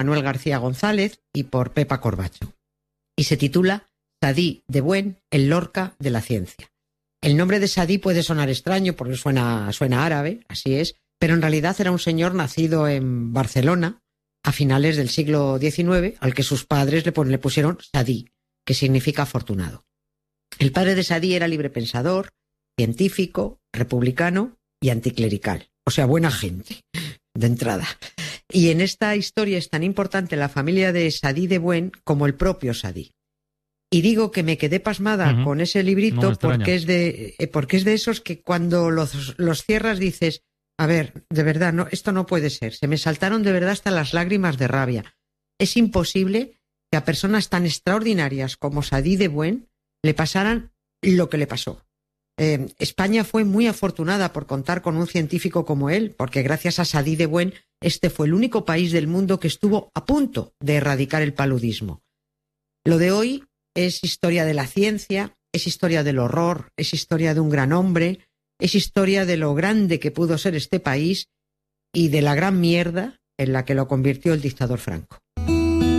Manuel García González y por Pepa Corbacho. Y se titula Sadí de Buen, el Lorca de la ciencia. El nombre de Sadí puede sonar extraño porque suena árabe, así es, pero en realidad era un señor nacido en Barcelona a finales del siglo XIX, al que sus padres le pusieron Sadí, que significa afortunado. El padre de Sadí era librepensador, científico, republicano y anticlerical, o sea, buena gente, de entrada. Y en esta historia es tan importante la familia de Sadí de Buen como el propio Sadí. Y digo que me quedé pasmada con ese librito porque es de esos que cuando los cierras dices, a ver, de verdad, no, esto no puede ser. Se me saltaron de verdad hasta las lágrimas de rabia. Es imposible que a personas tan extraordinarias como Sadí de Buen le pasaran lo que le pasó. España fue muy afortunada por contar con un científico como él, porque gracias a Sadí de Buen, este fue el único país del mundo que estuvo a punto de erradicar el paludismo. Lo de hoy es historia de la ciencia, es historia del horror, es historia de un gran hombre, es historia de lo grande que pudo ser este país y de la gran mierda en la que lo convirtió el dictador Franco.